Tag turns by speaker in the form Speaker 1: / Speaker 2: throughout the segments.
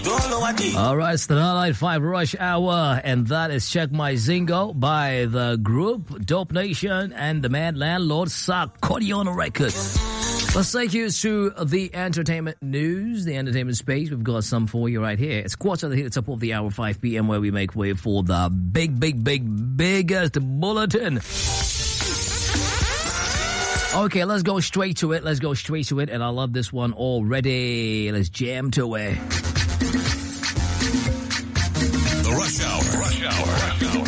Speaker 1: All right, it's the 995 Rush Hour, and that is Check My Zingo by the group Dope Nation and the man Landlord Sarkodie on a record. Let's take you to the entertainment news, the entertainment space. We've got some for you right here. It's quarter to the top of the hour, 5 p.m., where we make way for the biggest bulletin. Okay, let's go straight to it. And I love this one already. Let's jam to it.
Speaker 2: The Rush Hour.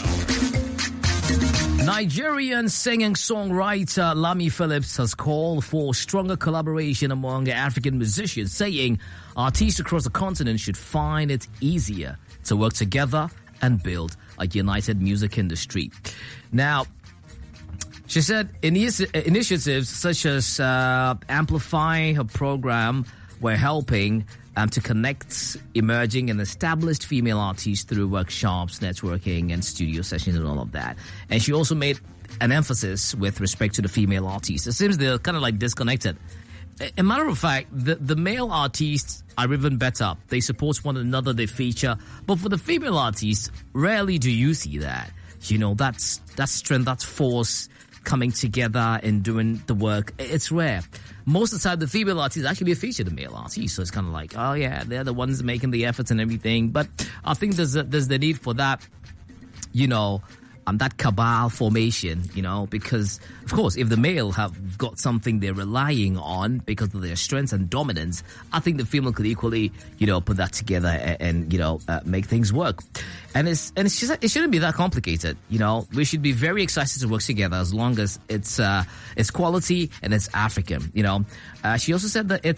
Speaker 1: Nigerian singing-songwriter Lami Phillips has called for stronger collaboration among African musicians, saying artists across the continent should find it easier to work together and build a united music industry. Now, she said initiatives such as amplifying her program were helping to connect emerging and established female artists through workshops, networking, and studio sessions and all of that. And she also made an emphasis with respect to the female artists. It seems they're kind of like disconnected. A matter of fact, the male artists are even better. They support one another, they feature. But for the female artists, rarely do you see that. You know, that's strength, that's force coming together and doing the work. It's rare. Most of the time, the female artists actually feature the male artists, so it's kind of like, oh yeah, they're the ones making the efforts and everything. But I think there's the need for that, you know, that cabal formation, you know, because of course, if the male have got something they're relying on because of their strengths and dominance, I think the female could equally, you know, put that together and you know, make things work. And it's just, it shouldn't be that complicated, you know. We should be very excited to work together as long as it's quality and it's African, you know. She also said that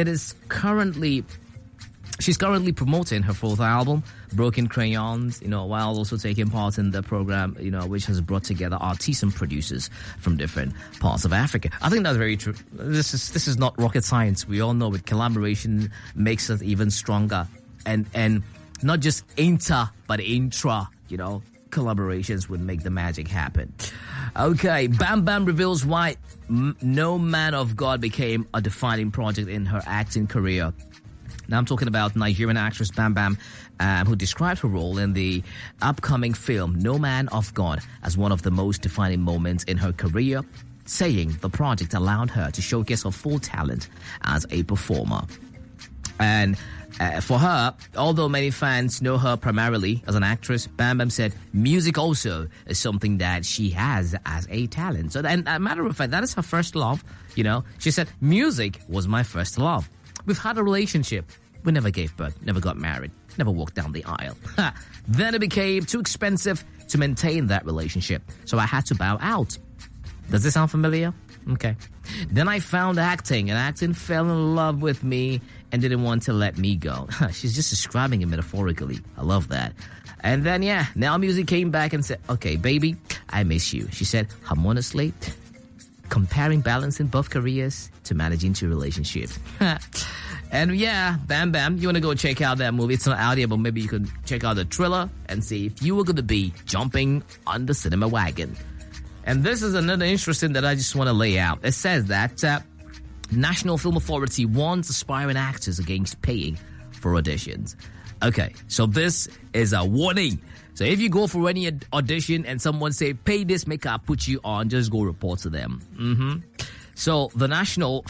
Speaker 1: she's currently promoting her fourth album, Broken Crayons, you know, while also taking part in the program, you know, which has brought together artists and producers from different parts of Africa. I think that's very true. This is not rocket science. We all know it. Collaboration makes us even stronger. And not just inter, but intra, you know, collaborations would make the magic happen. Okay, Bam Bam reveals why No Man of God became a defining project in her acting career. Now I'm talking about Nigerian actress Bam Bam, who described her role in the upcoming film No Man of God as one of the most defining moments in her career, saying the project allowed her to showcase her full talent as a performer. And for her, although many fans know her primarily as an actress, Bam Bam said music also is something that she has as a talent. So, and a matter of fact, that is her first love. You know, she said, music was my first love. We've had a relationship. We never gave birth, never got married, never walked down the aisle. Then it became too expensive to maintain that relationship, so I had to bow out. Does this sound familiar? Okay. Then I found acting, and acting fell in love with me and didn't want to let me go. She's just describing it metaphorically. I love that. And then, yeah, now music came back and said, okay, baby, I miss you. She said, harmoniously, comparing balancing both careers to managing two relationships. And yeah, Bam Bam, you want to go check out that movie. It's not out yet, but maybe you can check out the trailer and see if you were going to be jumping on the cinema wagon. And this is another interesting that I just want to lay out. It says that National Film Authority warns aspiring actors against paying for auditions. Okay, so this is a warning. So if you go for any audition and someone say, pay this, make I put you on, just go report to them. So the National